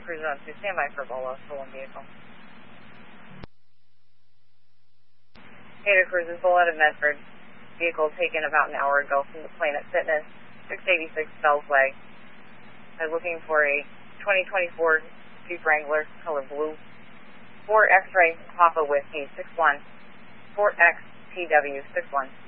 Cruiser on 2, stand by for Bolo for one vehicle. Gator Cruiser, Bull out of Medford. Vehicle taken about an hour ago from the Planet Fitness, 686 Fells Way. I was looking for a 2024 Jeep Wrangler, color blue. 4 X-ray Papa Whiskey, 61. 4X TW, 61.